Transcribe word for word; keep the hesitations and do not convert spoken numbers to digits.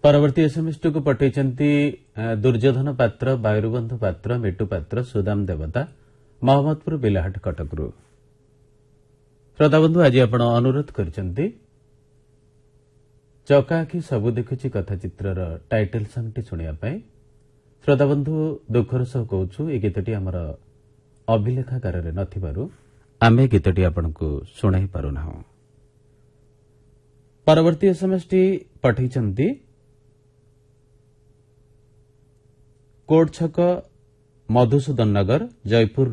परवर्ती एसएमएस को पठेइचंती दुर्योधन पात्र बायुबंधु पात्र मिट्टू पात्र सुदाम देवता महम्मदपुर बिलाहाट कटकरू श्रोताबंधु आज आपण अनुरोध करचंती चकाखी सबु देखुची कथाचित्र टाइटल संगटी शुणा श्रोताबंधु दुखर सह कहूँ ये गीतटी आमर अभिलेखागार नथिबारु आमे गीतटी आपनकु शुणाई पारुना। परवर्ती एसएमएस टी पठेइचंती कोट छक मधुसूदन नगर जयपुर